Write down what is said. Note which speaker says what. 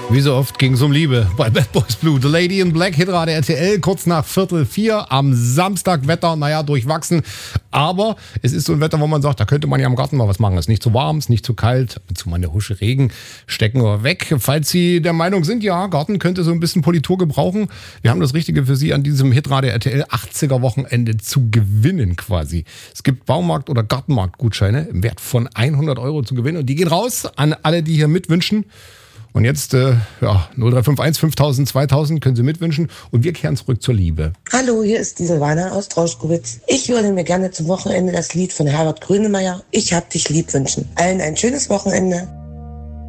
Speaker 1: Wie so oft ging es um Liebe bei Bad Boys Blue. The Lady in Black, Hitradio RTL, kurz nach 3:45 am Samstag. Wetter, durchwachsen. Aber es ist so ein Wetter, wo man sagt, da könnte man ja im Garten mal was machen. Es ist nicht zu warm, es ist nicht zu kalt. Ab und zu mal eine Husche Regen stecken wir weg. Falls Sie der Meinung sind, ja, Garten könnte so ein bisschen Politur gebrauchen. Wir haben das Richtige für Sie an diesem Hitradio RTL 80er Wochenende zu gewinnen quasi. Es gibt Baumarkt- oder Gartenmarktgutscheine im Wert von 100 Euro zu gewinnen. Und die gehen raus an alle, die hier mitwünschen. Und jetzt, 0351 5000 2000 können Sie mitwünschen und wir kehren zurück zur Liebe.
Speaker 2: Hallo, hier ist die Silvana aus Trauschkowitz. Ich würde mir gerne zum Wochenende das Lied von Herbert Grönemeyer, Ich hab dich lieb, wünschen. Allen ein schönes Wochenende.